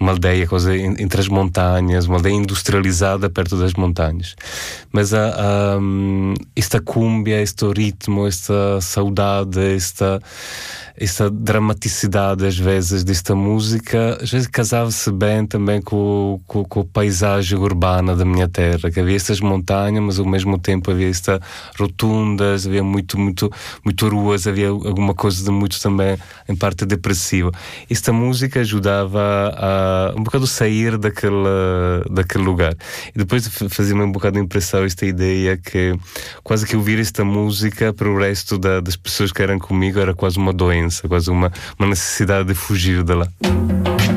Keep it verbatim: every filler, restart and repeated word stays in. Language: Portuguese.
uma aldeia quase entre as montanhas, uma aldeia industrializada perto das montanhas. Mas a, a, esta cúmbia, este ritmo, esta saudade, esta, esta dramaticidade às vezes desta música, às vezes casava-se bem também com, com, com a paisagem urbana da minha terra, que havia estas montanhas, mas ao mesmo tempo havia estas rotundas, havia muito, muito, muito ruas, havia alguma coisa de muito também em parte depressiva. Esta música ajudava a, a um bocado sair daquele, daquele lugar. E depois fazia-me um bocado de impressão esta ideia que quase que ouvir esta música para o resto da, das pessoas que eram comigo era quase uma doença, quase uma, uma necessidade de fugir dela.